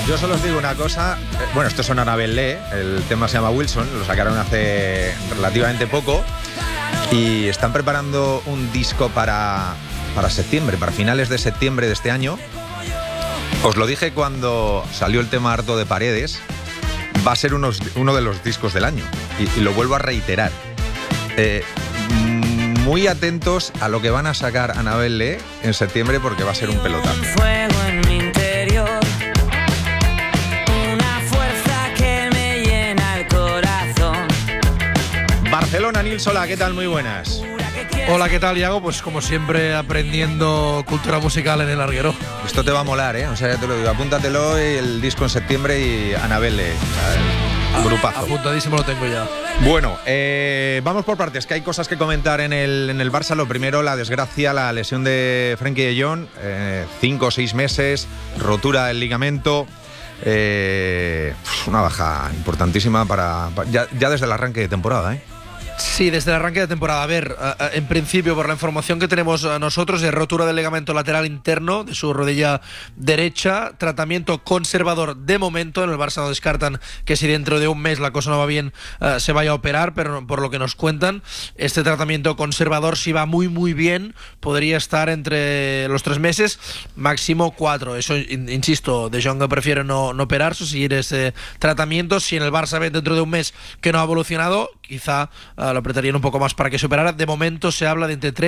Yo solo os digo una cosa. Bueno, esto son Annabel Lee. El tema se llama Wilson. Lo sacaron hace relativamente poco. Y están preparando un disco para septiembre, para finales de septiembre de este año. Os lo dije cuando salió el tema Harto de Paredes. Va a ser uno de los discos del año. Y lo vuelvo a reiterar. Muy atentos a lo que van a sacar Annabel Lee en septiembre, porque va a ser un pelotazo. Barcelona, Nils, hola, ¿qué tal? Muy buenas. Hola, ¿qué tal, Iago? Pues como siempre, aprendiendo cultura musical en el Arguero. Esto te va a molar, ¿eh? O sea, ya te lo digo, apúntatelo, el disco en septiembre y Annabel Lee. Grupazo. Apuntadísimo lo tengo ya. Bueno, vamos por partes, que hay cosas que comentar en el Barça. Lo primero, la desgracia, la lesión de Frenkie de Jong, 5 o 6 meses, rotura del ligamento. Una baja importantísima ya desde el arranque de temporada, ¿eh? Sí, desde el arranque de temporada. A ver, en principio, por la información que tenemos nosotros, de rotura del ligamento lateral interno de su rodilla derecha, tratamiento conservador de momento. En el Barça no descartan que si dentro de un mes la cosa no va bien, se vaya a operar, pero por lo que nos cuentan, este tratamiento conservador, si va muy muy bien, podría estar entre los 3 meses, máximo 4. Eso, insisto, De Jong prefiere no operarse, seguir ese tratamiento. Si en el Barça ve dentro de un mes que no ha evolucionado, quizá lo apretarían un poco más para que se operara. De momento se habla de entre 3